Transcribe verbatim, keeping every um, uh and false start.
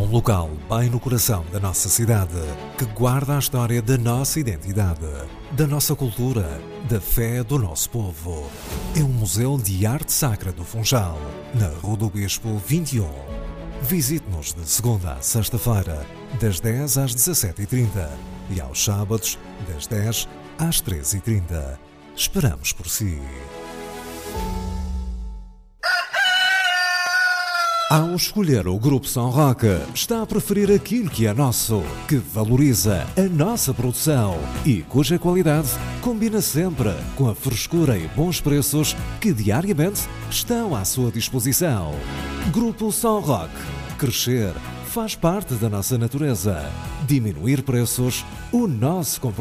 um local bem no coração da nossa cidade, que guarda a história da nossa identidade, da nossa cultura, da fé do nosso povo. É um museu de arte sacra do Funchal, na Rua do Bispo vinte e um. Visite-nos de segunda a sexta-feira, das dez às dezassete e trinta e aos sábados, das dez às treze e trinta. Esperamos por si. Ao escolher o Grupo São Roque, está a preferir aquilo que é nosso, que valoriza a nossa produção e cuja qualidade combina sempre com a frescura e bons preços que diariamente estão à sua disposição. Grupo São Roque. Crescer faz parte da nossa natureza. Diminuir preços, o nosso compromisso.